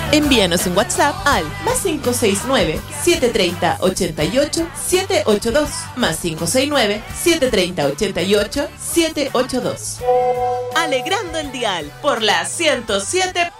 Envíanos un WhatsApp al +569-730-88-782, +569-730-88-782. Alegrando el dial por la 107.